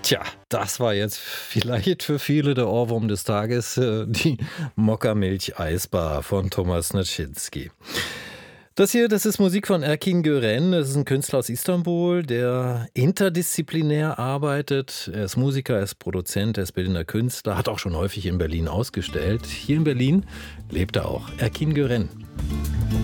Tja, das war jetzt vielleicht für viele der Ohrwurm des Tages, die Mokkamilch-Eisbar von Thomas Naczynski. Das hier, das ist Musik von Erkin Gören. Das ist ein Künstler aus Istanbul, der interdisziplinär arbeitet. Er ist Musiker, er ist Produzent, er ist bildender Künstler, hat auch schon häufig in Berlin ausgestellt. Hier in Berlin lebt er auch. Erkin Gören.